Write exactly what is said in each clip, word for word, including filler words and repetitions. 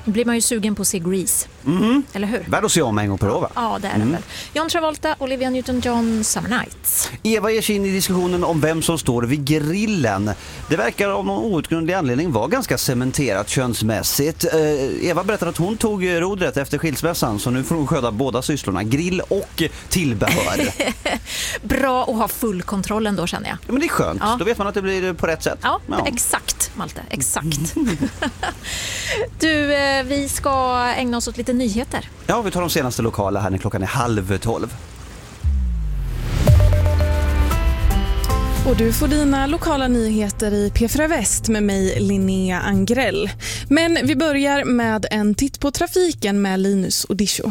blir man ju sugen på att se Grease. Mm. Eller hur? Värd att se om en gång per år, va? Ja, det är mm. det väl. John Travolta, Olivia Newton-John, Summer Nights. Eva ger sig in i diskussionen om vem som står vid grillen. Det verkar av någon outgrundlig anledning vara ganska cementerat könsmässigt. Eh, Eva berättade att hon tog rodret efter skilsmässan, så nu får hon sköta båda sysslorna, grill och tillbehör. Bra att ha full kontroll ändå, känner jag. Ja, men det är skönt. Ja. Då vet man att det blir på rätt sätt. Ja, ja. Exakt, Malte. Exakt. Du, vi ska ägna oss åt lite nyheter. Ja, vi tar de senaste lokala här när klockan är halv tolv. Och du får dina lokala nyheter i P fyra Väst med mig, Linnea Angrell. Men vi börjar med en titt på trafiken med Linus Odisho.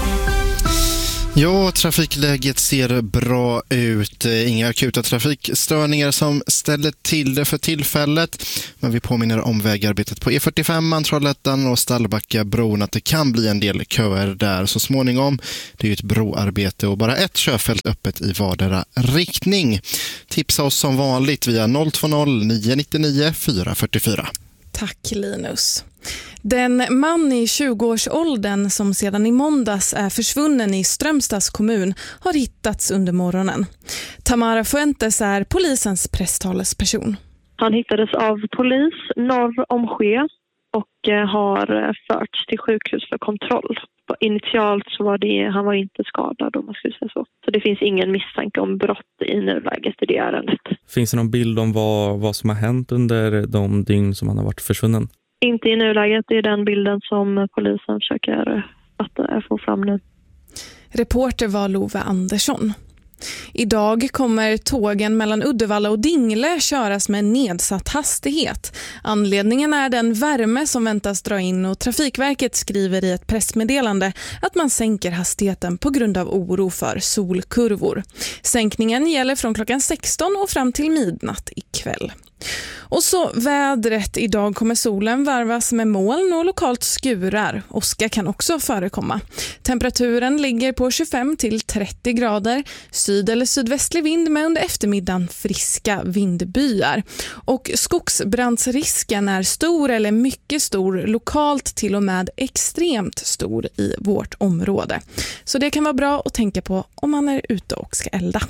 Ja, trafikläget ser bra ut. Inga akuta trafikstörningar som ställer till det för tillfället. Men vi påminner om vägarbetet på E fyrtiofem, Mantrollhättan och Stallbackabron att det kan bli en del köer där så småningom. Det är ju ett broarbete och bara ett körfält öppet i vardera riktning. Tipsa oss som vanligt via noll två noll nio nio nio fyra fyra fyra. Tack Linus. Den man i tjugoårsåldern som sedan i måndags är försvunnen i Strömstads kommun har hittats under morgonen. Tamara Fuentes är polisens presstalesperson. Han hittades av polis norr om Ske och har förts till sjukhus för kontroll. Initialt så var det, han var inte skadad om man skulle säga så. Så det finns ingen misstanke om brott i nuläget i det ärendet. Finns det någon bild om vad, vad som har hänt under de dygn som han har varit försvunnen? Inte i nuläget, det är den bilden som polisen försöker att få fram nu. Reporter var Love Andersson. Idag kommer tågen mellan Uddevalla och Dingle köras med nedsatt hastighet. Anledningen är den värme som väntas dra in och Trafikverket skriver i ett pressmeddelande att man sänker hastigheten på grund av oro för solkurvor. Sänkningen gäller från klockan sexton och fram till midnatt ikväll. Och så vädret. Idag kommer solen varvas med moln och lokalt skurar. Åska kan också förekomma. Temperaturen ligger på tjugofem till trettio grader. Syd- eller sydvästlig vind med under eftermiddagen friska vindbyar. Och skogsbrandsrisken är stor eller mycket stor, lokalt till och med extremt stor i vårt område. Så det kan vara bra att tänka på om man är ute och ska elda.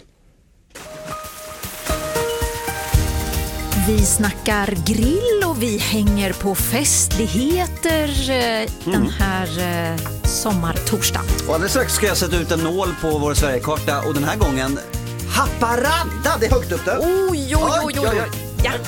Vi snackar grill och vi hänger på festligheter eh, mm. den här eh, sommartorsdagen. Och alldeles strax ska jag sätta ut en nål på vår Sverigekarta och den här gången Haparanda, det är högt upp där. Oj, oj, oj, oj. Ja.